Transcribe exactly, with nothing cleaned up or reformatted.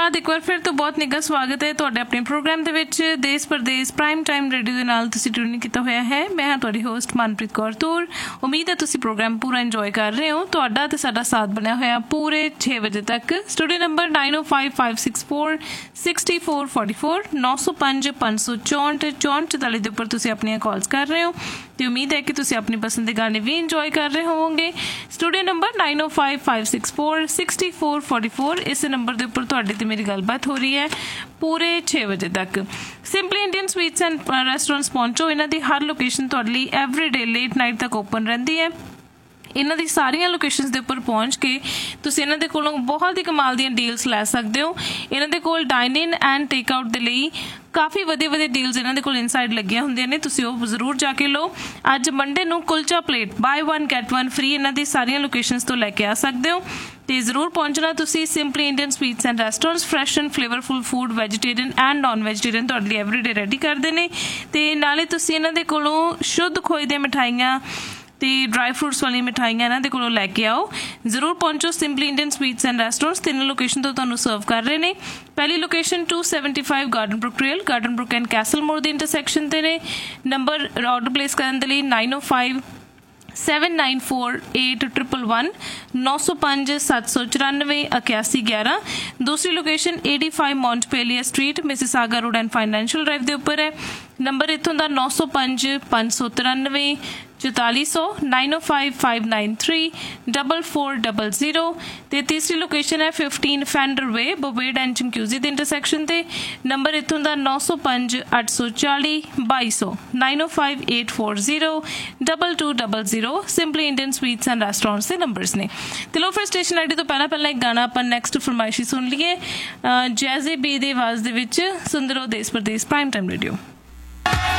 बाद एक बार फिर तो बहुत निघा स्वागत है तुहाडा अपने प्रोग्राम दे विच देश परदेश प्राइम टाइम रेडियो दे नाल तुसीं ट्यून कीता होया है। मैं हां तुहाडी होस्ट मनप्रीत कौर तूर। उम्मीद है तुसीं प्रोग्राम पूरा इंजॉय कर रहे हो। तुहाडा ते साडा साथ बनया होया पूरे छे बजे तक। स्टूडियो नंबर नाइन ओ five five six four sixty four forty four नौ सौ पंज पंज सौ चौंठ चौंठ चौताली के उपर तुसीं अपनियां कॉल्स कर रहे हो तो उम्मीद है कि तुसीं अपनी पसंद के गाने भी इंजॉय कर रहे होवोगे। स्टूडियो नंबर नाइन ओ five five six four sixty four forty four इस नंबर के उपर तुहाडे ते मेरी गलबात हो रही है पूरे छे बजे तक। Simply Indian sweets and restaurants पहुंचो। इन्हां दी हर लोकेशन तुहाडे लई एवरीडे लेट नाइट तक ओपन रहिंदी है। इन्हां दी सारियां लोकेशनस दे उपर पहुंच के तुसीं इन्हां दे कोलों बहुत ही कमाल दीयां डील्स लै सकदे हो। इन्हां दे कोल dine in and take out दे लई काफ़ी वधिया वधिया डील्स इन्हां दे कोल इनसाइड लगियां हुंदियां ने, तुसीं ओह जरूर जाके लो। अज मंडे नूं kulcha plate by one get one free इन्हां दी सारियां लोकेशनस तो लैके आ सकदे हो तो जरूर पहुंचना तुसीं। Simply Indian sweets and restaurants fresh and flavourful food vegetarian and non vegetarian तुहाडे लई एवरीडे रेडी करदे ने ते नाले तुसीं इन्हां दे कोलों शुद्ध खोए ਦੀਆਂ मिठाइयां तो ड्राई फ्रूट्स वाली मिठाइयां इन्हां दे कोलों लैके आओ। जरूर पहुंचो। Simply Indian sweets and restaurants तीन लोकेशन तो तुहानूं सर्व कर रहे हैं। पहली location to seventy five garden book rail garden book and castle मोड़ दी इंटरसैक्शन ते ने। नंबर ऑर्डर प्लेस करने के लिए नाइन ओ five seven nine four eight triple one नौ सौ पाँच सत्त सौ चौरानवे इक्यासी ग्यारह। दूसरी location eighty five मॉन्टपेलिया street Mississauga road and financial drive के उपर है। नंबर इत्थों का नौ सौ पाँच पाँच सौ तिरानवे चौताली सौ नाइन ओ five five nine three double four double zero. तो तीसरी लोकेशन है फिफ्टीन फैंडर वे बोवेड एंड चमक्यूजी के इंटरसैक्शन से। नंबर इत्थों का नौ सौ पाँच अठ सौ चाली बाई सौ nine O five eight four zero double two double zero. Simply Indian sweets and restaurants के नंबरस ने। तो लो फिर स्टेशन आई डी तो पहला पहला एक गाना अपन नैक्सट फरमाइशी सुन लीए जैज़े बी दी आवाज़ दे विच सुंदरो देश परदेश प्राइम टाइम रेडियो।